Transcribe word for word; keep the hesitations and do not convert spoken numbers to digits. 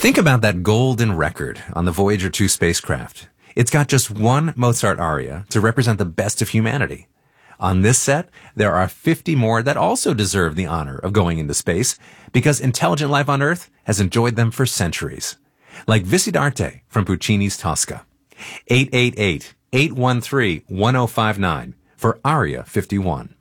Think about that golden record on the Voyager two spacecraft. It's got just one Mozart aria to represent the best of humanity. On this set, there are fifty more that also deserve the honor of going into space because intelligent life on Earth has enjoyed them for centuries. Like Visidarte from Puccini's Tosca. eight eight eight, eight one three, one zero five nine for Aria fifty-one.